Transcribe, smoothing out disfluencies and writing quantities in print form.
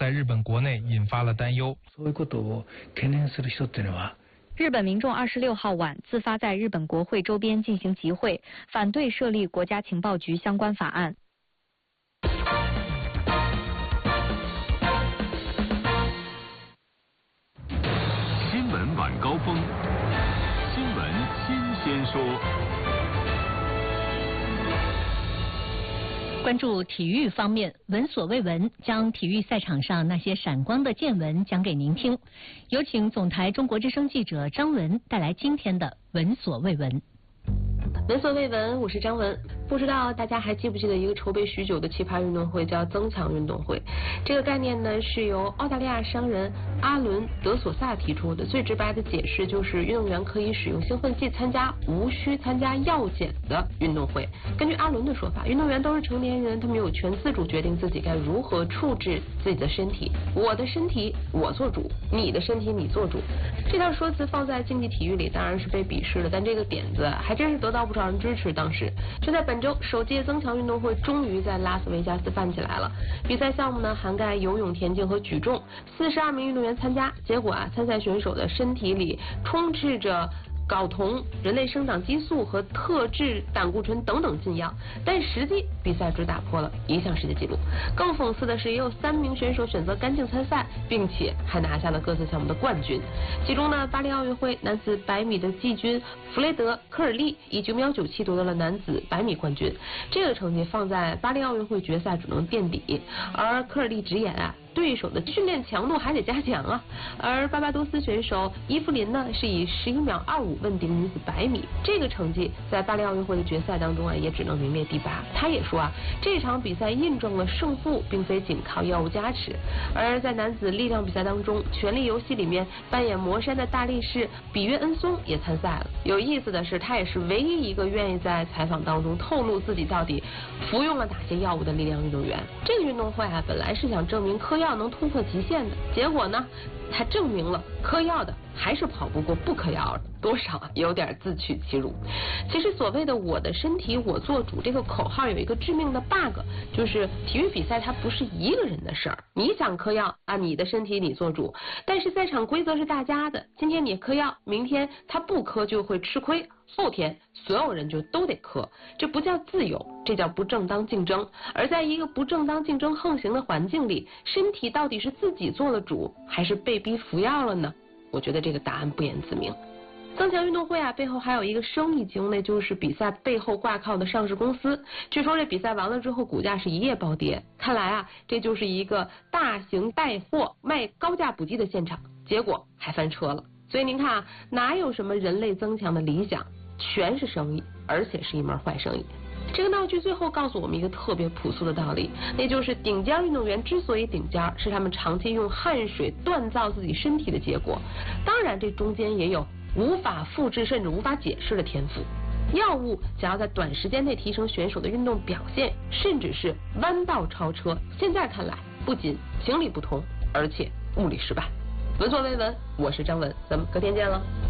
在日本国内引发了担忧。 日本民众26号晚自发在日本国会周边进行集会，反对设立国家情报局相关法案。 新闻晚高峰，新闻新鲜说。 关注体育方面，闻所未闻，将体育赛场上那些闪光的见闻讲给您听。有请总台中国之声记者张文带来今天的闻所未闻。 闻所未闻，我是张文。不知道大家还记不记得一个筹备许久的奇葩运动会，叫增强运动会。这个概念呢是由澳大利亚商人阿伦·德索萨提出的。最直白的解释就是，运动员可以使用兴奋剂参加无需参加药检的运动会。根据阿伦的说法，运动员都是成年人，他们有权自主决定自己该如何处置自己的身体。我的身体我做主，你的身体你做主。这套说辞放在竞技体育里当然是被鄙视的，但这个点子还真是得到不少人支持。当时就在本周，首届增强运动会终于在拉斯维加斯办起来了。比赛项目呢涵盖游泳、田径和举重，42名运动员参加。结果参赛选手的身体里充斥着睾酮、人类生长激素和特制胆固醇等等禁药，但实际比赛只打破了一项世界纪录。更讽刺的是，也有3名选手选择干净参赛，并且还拿下了各自项目的冠军。其中呢，巴黎奥运会男子100米的季军弗雷德·科尔利以9秒97夺得了男子100米冠军。这个成绩放在巴黎奥运会决赛只能垫底，而科尔利直言对手的训练强度还得加强啊。而巴巴多斯选手伊芙琳呢是以11秒25问鼎女子100米，这个成绩在巴黎奥运会的决赛当中也只能名列第8。他也说这场比赛印证了胜负并非仅靠药物加持。而在男子力量比赛当中，权力游戏里面扮演魔山的大力士比约恩松也参赛了。有意思的是，他也是唯一一个愿意在采访当中透露自己到底服用了哪些药物的力量运动员。这个运动会本来是想证明嗑药能突破极限的，结果呢，它证明了嗑药的还是跑不过不嗑药的，多少有点自取其辱。其实所谓的我的身体我做主这个口号有一个致命的 bug， 就是体育比赛它不是一个人的事儿，你想嗑药你的身体你做主，但是赛场规则是大家的，今天你嗑药，明天他不嗑就会吃亏，后天所有人就都得嗑，这不叫自由，这叫不正当竞争。而在一个不正当竞争横行的环境里，身体到底是自己做了主，还是被逼服药了呢？我觉得这个答案不言自明。增强运动会背后还有一个生意经，那就是比赛背后挂靠的上市公司。据说这比赛完了之后，股价是一夜暴跌。看来这就是一个大型带货卖高价补剂的现场，结果还翻车了。所以您看哪有什么人类增强的理想，全是生意，而且是一门坏生意。这个闹剧最后告诉我们一个特别朴素的道理，那就是顶尖运动员之所以顶尖，是他们长期用汗水锻造自己身体的结果。当然这中间也有无法复制甚至无法解释的天赋。药物想要在短时间内提升选手的运动表现，甚至是弯道超车，现在看来不仅情理不通，而且物理失败。闻所未闻，我是张文，咱们隔天见了。